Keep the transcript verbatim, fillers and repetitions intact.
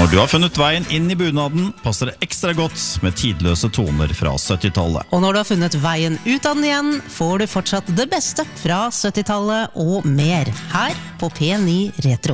Når du har funnet veien inn i bunaden, passer det ekstra godt med tidløse toner fra syttitallet. Og når du har funnet veien ut av den igjen, får du fortsatt det beste fra syttitallet og mer her på P ni Retro.